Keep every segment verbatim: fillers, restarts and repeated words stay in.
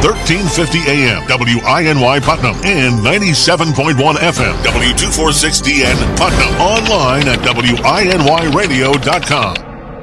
thirteen fifty A M, W I N Y Putnam, and ninety-seven point one F M, W two forty-six D N Putnam. Online at W I N Y radio dot com.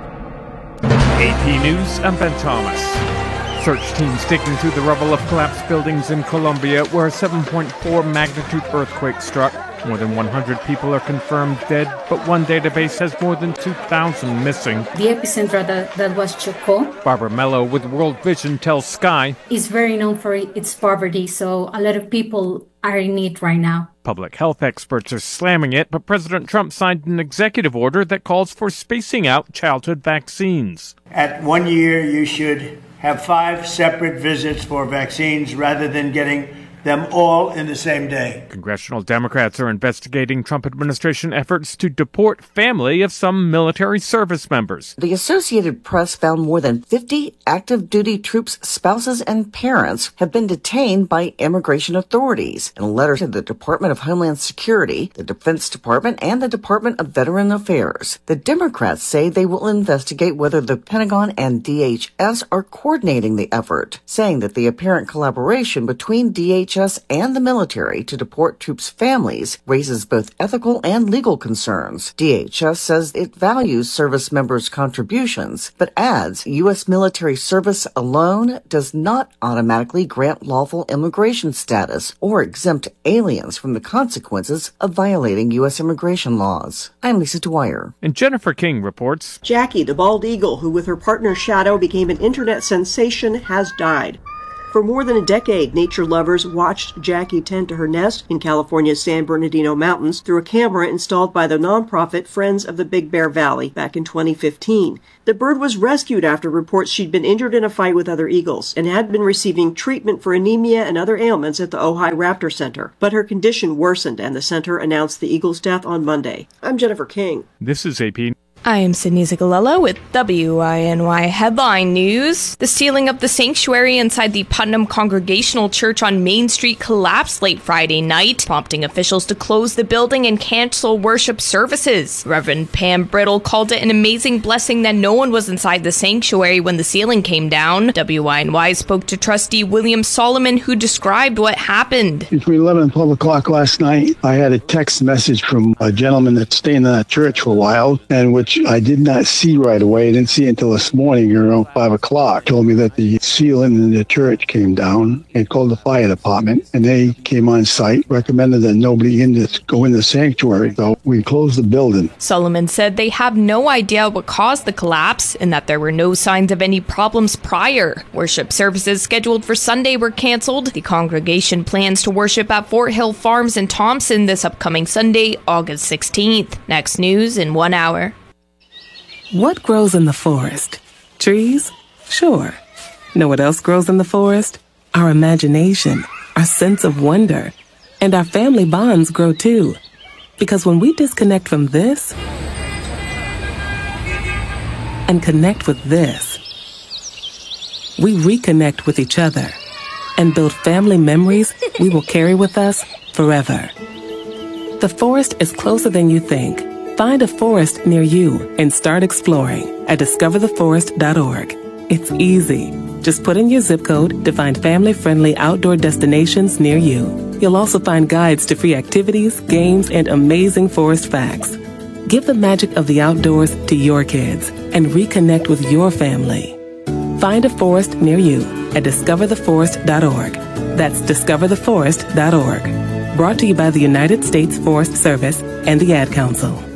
A P News, I'm Ben Thomas. Search teams digging through the rubble of collapsed buildings in Colombia where a seven point four magnitude earthquake struck. More than one hundred people are confirmed dead, but one database has more than two thousand missing. The epicenter that, that was Chocó. Barbara Mello with World Vision tells Sky is very known for its poverty, so a lot of people are in need right now. Public health experts are slamming it, but President Trump signed an executive order that calls for spacing out childhood vaccines. At one year, you should have five separate visits for vaccines rather than getting them all in the same day. Congressional Democrats are investigating Trump administration efforts to deport family of some military service members. The Associated Press found more than fifty active duty troops' spouses and parents have been detained by immigration authorities. In a letter to the Department of Homeland Security, the Defense Department, and the Department of Veteran Affairs, the Democrats say they will investigate whether the Pentagon and D H S are coordinating the effort, saying that the apparent collaboration between D H S and the military to deport troops' families raises both ethical and legal concerns. D H S says it values service members' contributions, but adds U S military service alone does not automatically grant lawful immigration status or exempt aliens from the consequences of violating U S immigration laws. I'm Lisa Dwyer. And Jennifer King reports, Jackie, the bald eagle who with her partner Shadow became an internet sensation, has died. For more than a decade, nature lovers watched Jackie tend to her nest in California's San Bernardino Mountains through a camera installed by the nonprofit Friends of the Big Bear Valley back in twenty fifteen. The bird was rescued after reports she'd been injured in a fight with other eagles and had been receiving treatment for anemia and other ailments at the Ojai Raptor Center. But her condition worsened and the center announced the eagle's death on Monday. I'm Jennifer King. This is A P. I am Sydney Zigalella with W I N Y Headline News. The ceiling of the sanctuary inside the Putnam Congregational Church on Main Street collapsed late Friday night, prompting officials to close the building and cancel worship services. Reverend Pam Brittle called it an amazing blessing that no one was inside the sanctuary when the ceiling came down. W I N Y spoke to trustee William Solomon, who described what happened. Between eleven and twelve o'clock last night, I had a text message from a gentleman that's staying in that church for a while, and which I did not see right away. I didn't see it until this morning around five o'clock. Told me that the ceiling in the church came down and called the fire department, and they came on site, recommended that nobody in this go in the sanctuary. So we closed the building. Solomon said they have no idea what caused the collapse and that there were no signs of any problems prior. Worship services scheduled for Sunday were canceled. The congregation plans to worship at Fort Hill Farms in Thompson this upcoming Sunday, August sixteenth. Next news in one hour. What grows in the forest? Trees? Sure. Know what else grows in the forest? Our imagination, our sense of wonder, and our family bonds grow too. Because when we disconnect from this and connect with this, we reconnect with each other and build family memories we will carry with us forever. The forest is closer than you think. Find a forest near you and start exploring at discover the forest dot org. It's easy. Just put in your zip code to find family-friendly outdoor destinations near you. You'll also find guides to free activities, games, and amazing forest facts. Give the magic of the outdoors to your kids and reconnect with your family. Find a forest near you at discover the forest dot org. That's discover the forest dot org. Brought to you by the United States Forest Service and the Ad Council.